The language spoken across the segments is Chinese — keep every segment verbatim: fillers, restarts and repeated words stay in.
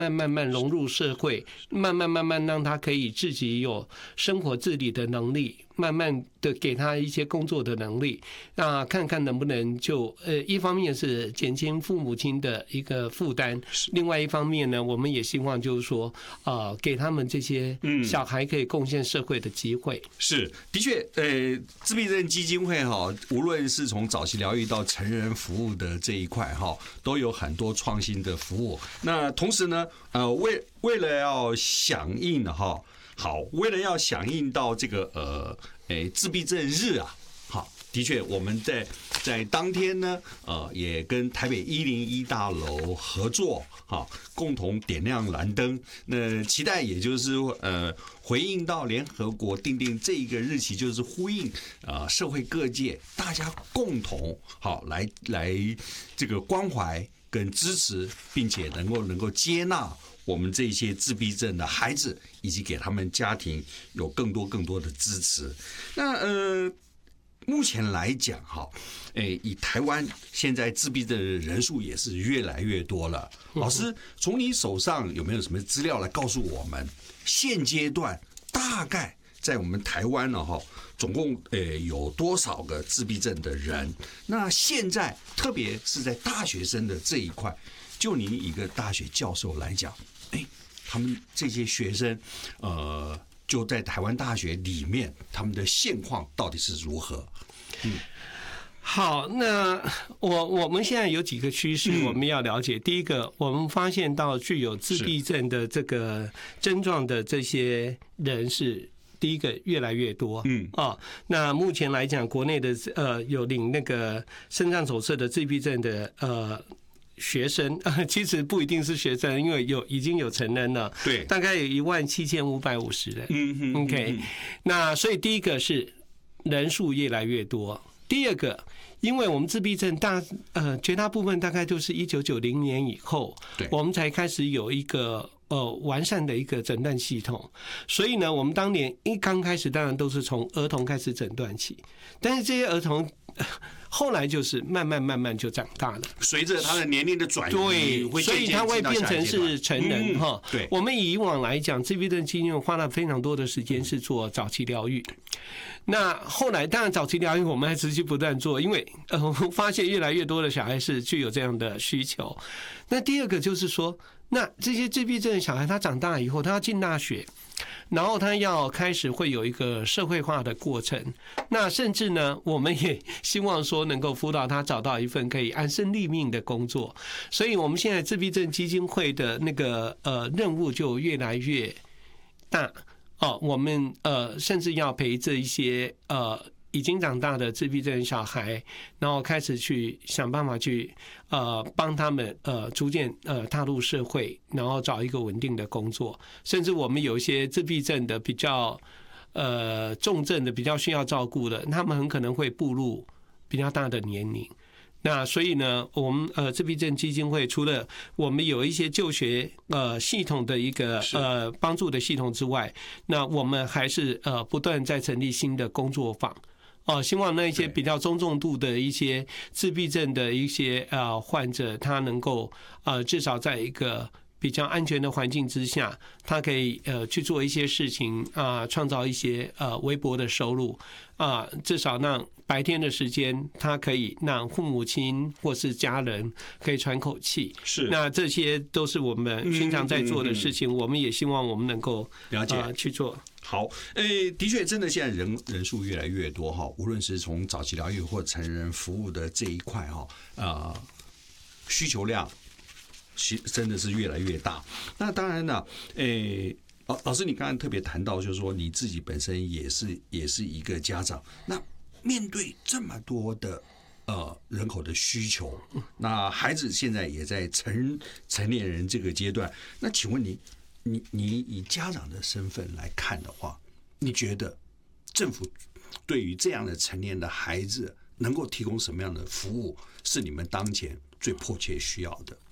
慢慢慢融入社会，慢慢慢慢让他可以自己有生活自理的能力，慢慢的给他一些工作的能力，那看看能不能就呃，一方面是减轻父母亲的一个负担，另外一方面呢，我们也希望就是说，呃，给他们这些小孩可以贡献社会的机会。 是，的确，呃，自闭症基金会哈，无论是从早期疗愈到成人服务的这一块哈，都有很多创新的服务。那同时呢，呃，为为了要响应哈，好，为了要响应到这个呃，诶，自闭症日啊，好，的确，我们在在当天呢，呃，也跟台北一零一大楼合作，哈，共同点亮蓝灯。那期待也就是呃，回应到联合国定定这一个日期，就是呼应啊、呃，社会各界大家共同好来来这个关怀跟支持，并且能够能够接纳我们这些自闭症的孩子，以及给他们家庭有更多更多的支持。那呃。目前来讲，哈，诶，以台湾现在自闭症的人数也是越来越多了。老师，从你手上有没有什么资料来告诉我们，现阶段大概在我们台湾呢，哈，总共诶有多少个自闭症的人？那现在特别是在大学生的这一块，就你一个大学教授来讲，诶，他们这些学生，呃。就在台湾大学里面，他们的现况到底是如何？嗯， 好，那我我们现在有几个趋势我们要了解。第一个，我们发现到具有自闭症的这个症状的这些人是。第一个越来越多，嗯啊，那目前来讲，国内的呃有领那个身障手册的自闭症的呃。学生其实不一定是学生，因为有已经有成人了， 对， 大概有一万七千五百五十人。嗯嗯 ，OK， 那所以第一个是人数越来越多，第二个，因为我们自闭症大呃绝大部分大概都是一九九零年以后，我们才开始有一个。呃，完善的一个诊断系统，所以呢，我们当年一刚开始，当然都是从儿童开始诊断起，但是这些儿童后来就是慢慢慢慢就长大了， 随着他的年龄的转移， 对，所以他会变成是成人哈。 对， 我们以往来讲，自闭症基金会花了非常多的时间是做早期疗愈。那后来当然早期疗愈我们还持续不断做，因为呃，我发现越来越多的小孩是具有这样的需求。那第二个就是说。那这些自闭症的小孩，他长大以后，他要进大学，然后他要开始会有一个社会化的过程。那甚至呢，我们也希望说能够辅导他找到一份可以安身立命的工作。所以，我们现在自闭症基金会的那个呃任务就越来越大哦。我们呃甚至要陪这一些呃。已经长大的自闭症小孩，然后开始去想办法去呃帮他们呃逐渐呃踏入社会，然后找一个稳定的工作。甚至我们有一些自闭症的比较呃重症的比较需要照顾的，他们很可能会步入比较大的年龄。那所以呢，我们呃自闭症基金会除了我们有一些就学呃系统的一个呃帮助的系统之外，那我们还是呃不断在成立新的工作坊。哦，希望那一些比较中重度的一些自闭症的一些呃患者，他能够呃至少在一个比较安全的环境之下，他可以呃去做一些事情啊，创造一些呃微薄的收入啊，至少让白天的时间，他可以让父母亲或是家人可以喘口气。 是， 那这些都是我们平常在做的事情，我们也希望我们能够了解去做。 好，诶，的确，真的现在人人数越来越多哈，无论是从早期疗愈或成人服务的这一块哈，啊，需求量真的是越来越大。那当然了，诶，老老师，你刚才特别谈到，就是说你自己本身也是也是一个家长，那面对这么多的呃人口的需求，那孩子现在也在成成年人这个阶段，那请问你？你你以家长的身份来看的话，你觉得政府对于这样的成年的孩子能够提供什么样的服务，是你们当前最迫切需要的？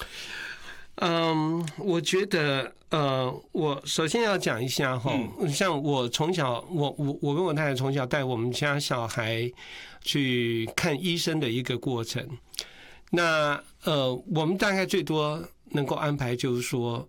嗯，我觉得，呃，我首先要讲一下哈，像我从小，我我我跟我太太从小带我们家小孩去看医生的一个过程。那呃，我们大概最多能够安排就是说，